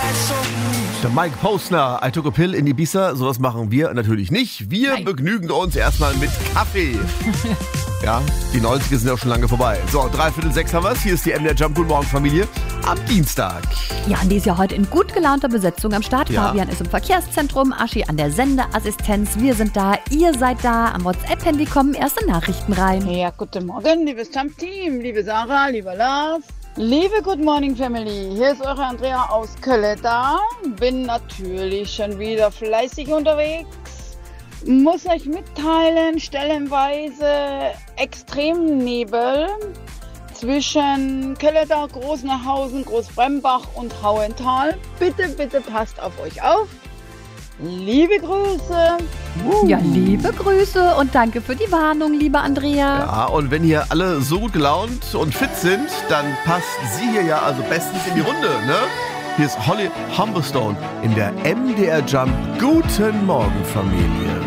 Der Mike Posner, I took a pill in Ibiza. Sowas machen wir natürlich nicht. Wir begnügen uns erstmal mit Kaffee. Ja, die 90er sind ja auch schon lange vorbei. So, 5:45 haben wir's. Hier ist die MDR Jump. Guten Morgen, Familie. Am Dienstag. Ja, und die ist ja heute in gut gelaunter Besetzung am Start. Ja. Fabian ist im Verkehrszentrum, Aschi an der Sendeassistenz. Wir sind da, ihr seid da. Am WhatsApp-Handy kommen erste Nachrichten rein. Ja, guten Morgen, liebes Jump-Team, liebe Sarah, lieber Lars. Liebe Good Morning Family, hier ist eure Andrea aus Köln da. Bin natürlich schon wieder fleißig unterwegs. Muss euch mitteilen, stellenweise Extremnebel zwischen Köln-da, Großnachhausen, Großbrembach und Hauental. Bitte, bitte passt auf euch auf. Liebe Grüße. Ja, liebe Grüße und danke für die Warnung, liebe Andrea. Ja, und wenn hier alle so gut gelaunt und fit sind, dann passt sie hier ja also bestens in die Runde, ne? Hier ist Holly Humberstone in der MDR Jump. Guten Morgen, Familie.